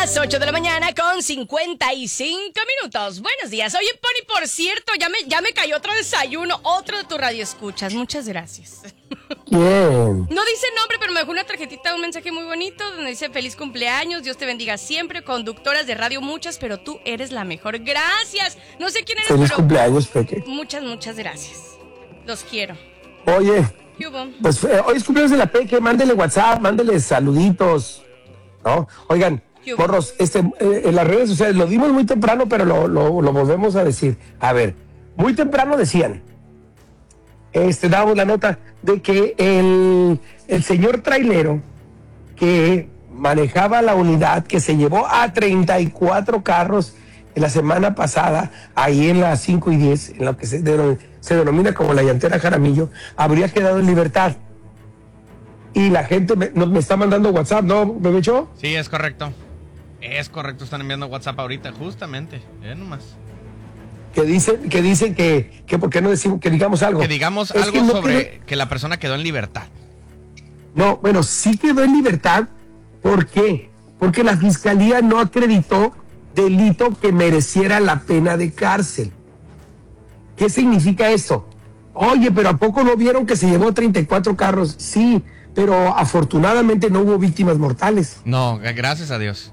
las 8 de la mañana con 55 minutos. Buenos días. Oye, Pony, por cierto, ya me cayó otro desayuno, otro de tu radio escuchas. Muchas gracias. Bien. No dice nombre, pero me dejó una tarjetita, un mensaje muy bonito donde dice feliz cumpleaños, Dios te bendiga siempre, conductoras de radio muchas, pero tú eres la mejor. Gracias. No sé quién eres, Feliz pero cumpleaños, Peque. muchas gracias. Los quiero. Oye, ¿Qué hubo? pues hoy es cumpleaños de la Peque, mándele WhatsApp, mándele saluditos, ¿no? Oigan, morros, en las redes sociales lo dimos muy temprano, pero lo volvemos a decir. A ver, muy temprano decían, dábamos la nota de que el señor trailero que manejaba la unidad que se llevó a 34 carros en la semana pasada, ahí en las 5 y 10, en lo que se denomina como la llantera Jaramillo, habría quedado en libertad. Y la gente me está mandando WhatsApp, ¿no, Bebecho? Sí, es correcto. Es correcto, están enviando WhatsApp ahorita, justamente. Nomás. Que dicen que por qué no decimos, que digamos algo. Que digamos es algo que no sobre que la persona quedó en libertad. No, bueno, sí quedó en libertad. ¿Por qué? Porque la fiscalía no acreditó delito que mereciera la pena de cárcel. ¿Qué significa eso? Oye, pero ¿a poco no vieron que se llevó 34 carros? Sí, pero afortunadamente no hubo víctimas mortales. No, gracias a Dios.